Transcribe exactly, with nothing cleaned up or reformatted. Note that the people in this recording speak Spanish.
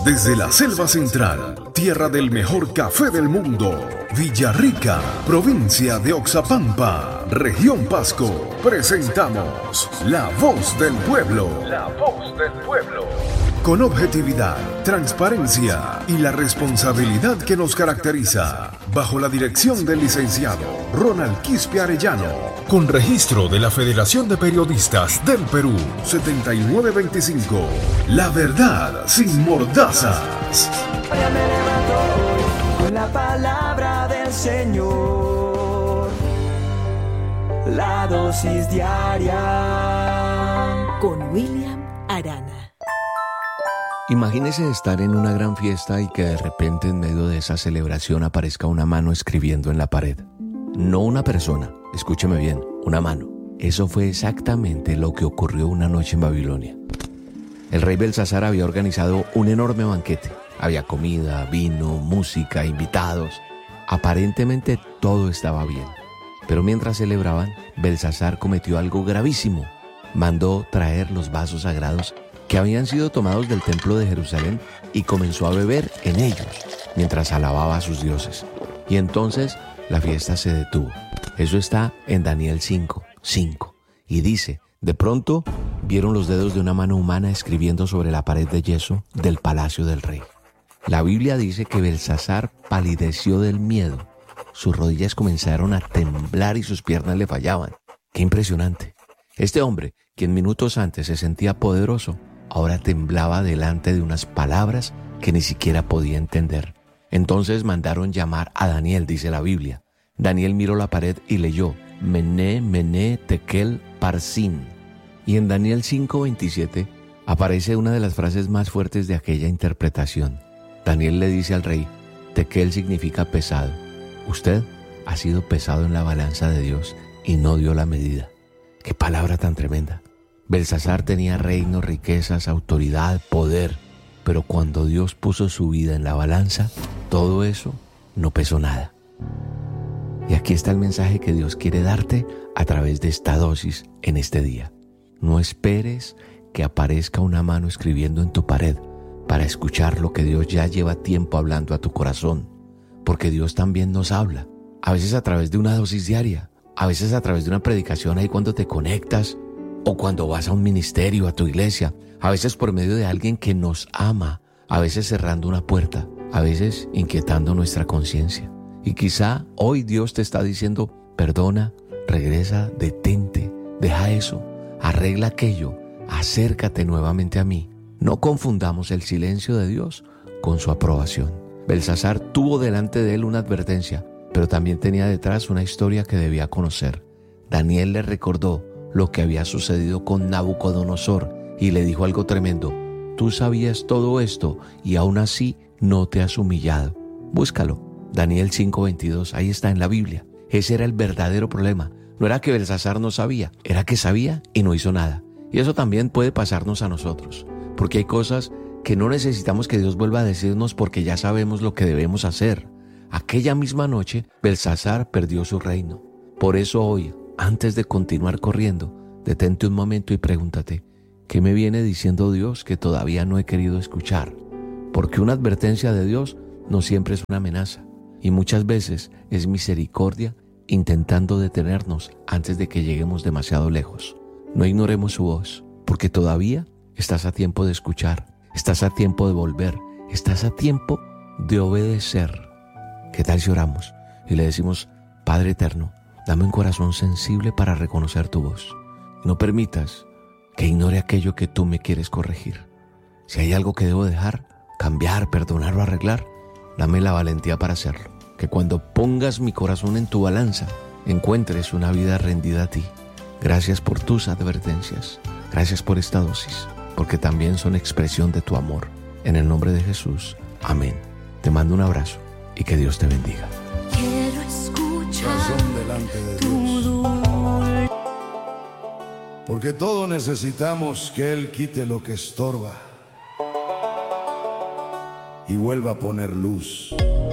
desde la selva central, tierra del mejor café del mundo, Villarrica, provincia de Oxapampa, región Pasco, presentamos La Voz del Pueblo. La Voz del Pueblo. Con objetividad, transparencia y la responsabilidad que nos caracteriza, bajo la dirección del licenciado Ronald Quispe Arellano, con registro de la Federación de Periodistas del Perú, setenta y nueve veinticinco, La Verdad sin Mordazas. Me levanto con la palabra del Señor, la dosis diaria, con William Arana. Imagínese estar en una gran fiesta y que de repente en medio de esa celebración aparezca una mano escribiendo en la pared. No una persona, escúcheme bien, una mano. Eso fue exactamente lo que ocurrió una noche en Babilonia. El rey Belsasar había organizado un enorme banquete. Había comida, vino, música, invitados. Aparentemente todo estaba bien. Pero mientras celebraban, Belsasar cometió algo gravísimo. Mandó traer los vasos sagrados que habían sido tomados del templo de Jerusalén y comenzó a beber en ellos mientras alababa a sus dioses. Y entonces la fiesta se detuvo. Eso está en Daniel cinco, cinco. Y dice, de pronto vieron los dedos de una mano humana escribiendo sobre la pared de yeso del palacio del rey. La Biblia dice que Belsasar palideció del miedo. Sus rodillas comenzaron a temblar y sus piernas le fallaban. ¡Qué impresionante! Este hombre, quien minutos antes se sentía poderoso, ahora temblaba delante de unas palabras que ni siquiera podía entender. Entonces mandaron llamar a Daniel, dice la Biblia. Daniel miró la pared y leyó, Mené, Mené, Tekel, Parsin. Y en Daniel cinco veintisiete aparece una de las frases más fuertes de aquella interpretación. Daniel le dice al rey, Tekel significa pesado. Usted ha sido pesado en la balanza de Dios y no dio la medida. ¡Qué palabra tan tremenda! Belsasar tenía reino, riquezas, autoridad, poder, pero cuando Dios puso su vida en la balanza, todo eso no pesó nada. Y aquí está el mensaje que Dios quiere darte a través de esta dosis en este día. No esperes que aparezca una mano escribiendo en tu pared para escuchar lo que Dios ya lleva tiempo hablando a tu corazón, porque Dios también nos habla, a veces a través de una dosis diaria, a veces a través de una predicación ahí cuando te conectas, o cuando vas a un ministerio, a tu iglesia, a veces por medio de alguien que nos ama, a veces cerrando una puerta, a veces inquietando nuestra conciencia. Y quizá hoy Dios te está diciendo, perdona, regresa, detente, deja eso, arregla aquello, acércate nuevamente a mí. No confundamos el silencio de Dios con su aprobación. Belsasar tuvo delante de él una advertencia, pero también tenía detrás una historia que debía conocer. Daniel le recordó lo que había sucedido con Nabucodonosor y le dijo algo tremendo. Tú sabías todo esto y aún así no te has humillado. Búscalo. Daniel cinco veintidós, ahí está en la Biblia. Ese era el verdadero problema. No era que Belsasar no sabía, era que sabía y no hizo nada. Y eso también puede pasarnos a nosotros, porque hay cosas que no necesitamos que Dios vuelva a decirnos porque ya sabemos lo que debemos hacer. Aquella misma noche, Belsasar perdió su reino. Por eso hoy, antes de continuar corriendo, detente un momento y pregúntate, ¿qué me viene diciendo Dios que todavía no he querido escuchar? Porque una advertencia de Dios no siempre es una amenaza y muchas veces es misericordia intentando detenernos antes de que lleguemos demasiado lejos. No ignoremos su voz, porque todavía estás a tiempo de escuchar, estás a tiempo de volver, estás a tiempo de obedecer. ¿Qué tal si oramos y le decimos, Padre eterno, dame un corazón sensible para reconocer tu voz? No permitas que ignore aquello que tú me quieres corregir. Si hay algo que debo dejar, cambiar, perdonar o arreglar, dame la valentía para hacerlo. Que cuando pongas mi corazón en tu balanza, encuentres una vida rendida a ti. Gracias por tus advertencias. Gracias por esta dosis, porque también son expresión de tu amor. En el nombre de Jesús. Amén. Te mando un abrazo y que Dios te bendiga. Quiero escuchar Razón delante de tu Dios. dulce. Porque todos necesitamos que Él quite lo que estorba y vuelva a poner luz.